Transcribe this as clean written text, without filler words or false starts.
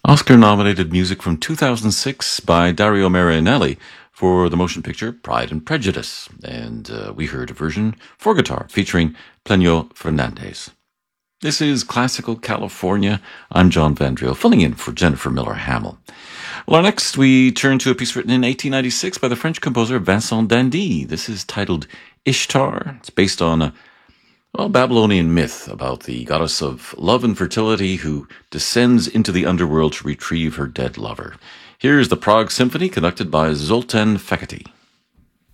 Oscar-nominated music from 2006 by Dario Marianelli for the motion picture Pride and Prejudice. And we heard a version for guitar featuring Plenio Fernandez. This is Classical California. I'm John Vandriel, filling in for Jennifer Miller-Hamill. Well, next we turn to a piece written in 1896 by the French composer Vincent d'Indy. This is titled Ishtar. It's based on a Babylonian myth about the goddess of love and fertility who descends into the underworld to retrieve her dead lover. Here's the Prague Symphony conducted by Zoltan Fekete.